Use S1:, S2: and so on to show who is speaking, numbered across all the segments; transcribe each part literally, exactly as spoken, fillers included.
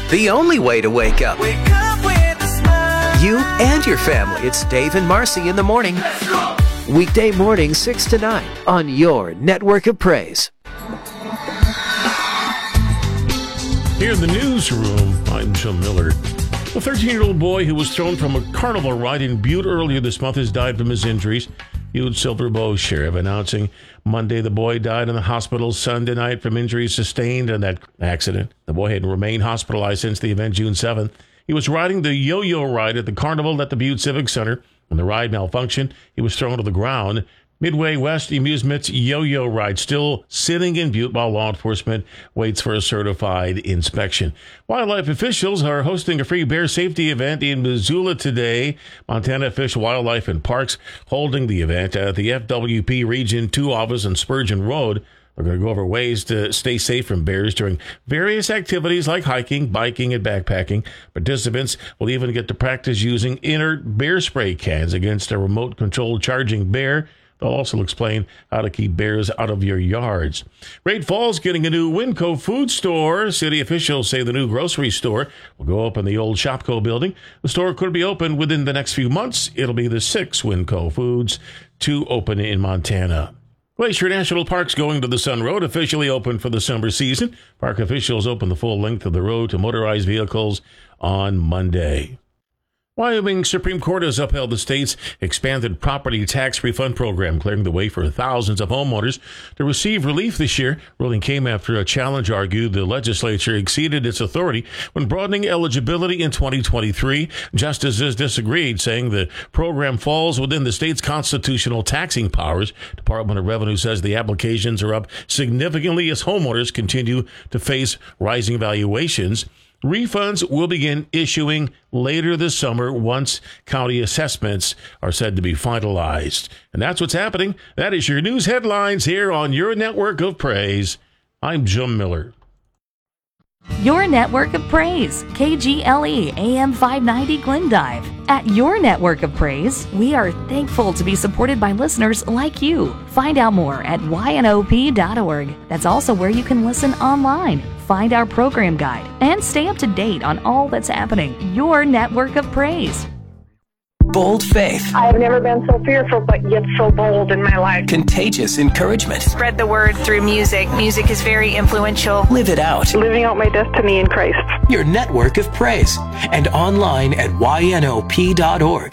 S1: the only way to wake up. Wake up with a smile. You and your family. It's Dave and Marcy in the morning. Weekday morning, six to nine on your Network of Praise.
S2: Here in the newsroom, I'm Jim Miller. A thirteen-year-old boy who was thrown from a carnival ride in Butte earlier this month has died from his injuries. Butte Silver Bow Sheriff announcing Monday the boy died in the hospital Sunday night from injuries sustained in that accident. The boy had remained hospitalized since the event June seventh. He was riding the yo-yo ride at the carnival at the Butte Civic Center. When the ride malfunctioned, he was thrown to the ground. Midway West Amusement's yo-yo ride still sitting in Butte while law enforcement waits for a certified inspection. Wildlife officials are hosting a free bear safety event in Missoula today. Montana Fish, Wildlife, and Parks holding the event at the F W P Region two office on Spurgeon Road. They're going to go over ways to stay safe from bears during various activities like hiking, biking, and backpacking. Participants will even get to practice using inert bear spray cans against a remote-controlled charging bear. They'll also explain how to keep bears out of your yards. Great Falls getting a new Winco food store. City officials say the new grocery store will go up in the old Shopco building. The store could be open within the next few months. It'll be the sixth Winco Foods to open in Montana. Glacier National Park's going to the Sun Road, officially open for the summer season. Park officials opened the full length of the road to motorized vehicles on Monday. Wyoming Supreme Court has upheld the state's expanded property tax refund program, clearing the way for thousands of homeowners to receive relief this year. Ruling came after a challenge argued the legislature exceeded its authority when broadening eligibility in twenty twenty-three. Justices disagreed, saying the program falls within the state's constitutional taxing powers. Department of Revenue says the applications are up significantly as homeowners continue to face rising valuations. Refunds will begin issuing later this summer once county assessments are said to be finalized. And that's what's happening. That is your news headlines here on your Network of Praise. I'm Jim Miller.
S3: Your Network of Praise, K G L E A M five ninety Glendive. At Your Network of Praise, we are thankful to be supported by listeners like you. Find out more at Y N O P dot org. That's also where you can listen online, find our program guide, and stay up to date on all that's happening. Your Network of Praise.
S1: Bold faith.
S4: I have never been so fearful, but yet so bold in my life.
S1: Contagious encouragement.
S5: Spread the word through music. Music is very influential.
S1: Live it out.
S4: Living out my destiny in Christ.
S1: Your Network of Praise. And online at Y N O P dot org.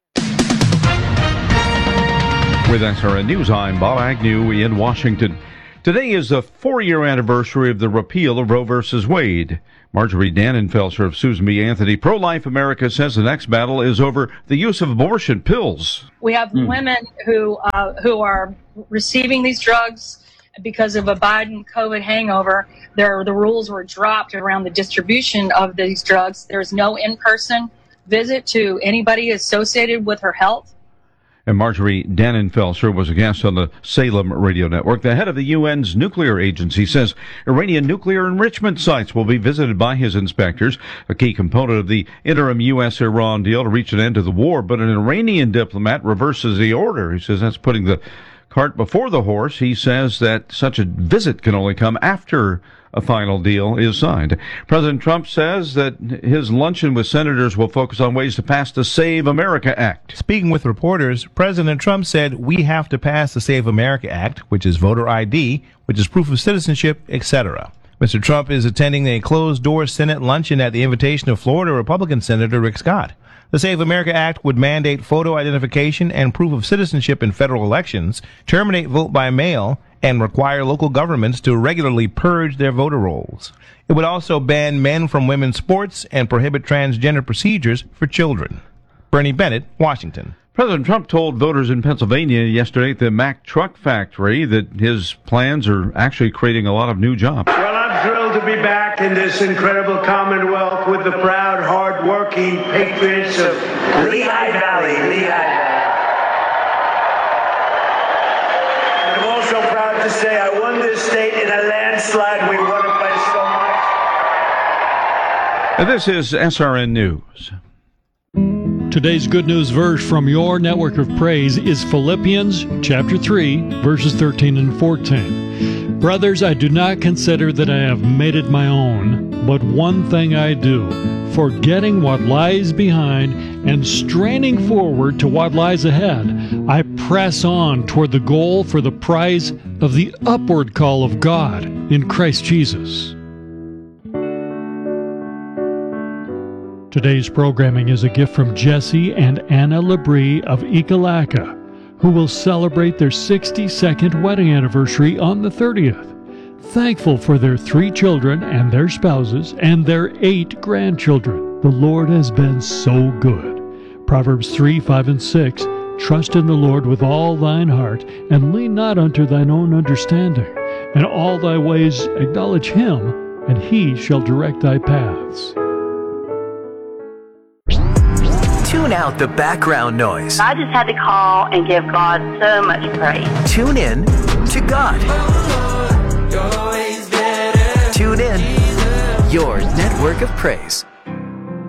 S6: With S R N News, I'm Bob Agnew in Washington. Today is the four-year anniversary of the repeal of Roe versus Wade. Marjorie Dannenfelser of Susan B. Anthony Pro-Life America says the next battle is over the use of abortion pills.
S7: We have mm. women who uh, who are receiving these drugs because of a Biden COVID hangover. There, the rules were dropped around the distribution of these drugs. There's no in-person visit to anybody associated with her health.
S6: And Marjorie Dannenfelser was a guest on the Salem Radio Network. The head of the U N's nuclear agency says Iranian nuclear enrichment sites will be visited by his inspectors, a key component of the interim U S Iran deal to reach an end to the war. But an Iranian diplomat reverses the order. He says that's putting the cart before the horse. He says that such a visit can only come after a final deal is signed. President Trump says that his luncheon with senators will focus on ways to pass the Save America Act.
S8: Speaking with reporters, President Trump said we have to pass the Save America Act, which is voter I D, which is proof of citizenship, et cetera. Mister Trump is attending a closed-door Senate luncheon at the invitation of Florida Republican Senator Rick Scott. The Save America Act would mandate photo identification and proof of citizenship in federal elections, terminate vote by mail, and require local governments to regularly purge their voter rolls. It would also ban men from women's sports and prohibit transgender procedures for children. Bernie Bennett, Washington.
S6: President Trump told voters in Pennsylvania yesterday at the Mack Truck Factory that his plans are actually creating a lot of new jobs.
S9: Well, I'm thrilled to be back in this incredible Commonwealth with the proud, hard-working patriots of Lehigh Valley, Lehigh Valley. And I'm also proud to say I won this state in a landslide. We won it by so much.
S6: And this is S R N News.
S10: Today's good news verse from your Network of Praise is Philippians chapter three, verses thirteen and fourteen. Brothers, I do not consider that I have made it my own, but one thing I do, forgetting what lies behind and straining forward to what lies ahead, I press on toward the goal for the prize of the upward call of God in Christ Jesus. Today's programming is a gift from Jesse and Anna Labrie of Ekalaka, who will celebrate their sixty-second wedding anniversary on the thirtieth. Thankful for their three children and their spouses and their eight grandchildren. The Lord has been so good. Proverbs three, five, and six, trust in the Lord with all thine heart, and lean not unto thine own understanding. In all thy ways acknowledge him, and he shall direct thy paths.
S1: Tune out the background noise.
S11: I just had to call and give God so much praise.
S1: Tune in to God. Tune in, your network of praise.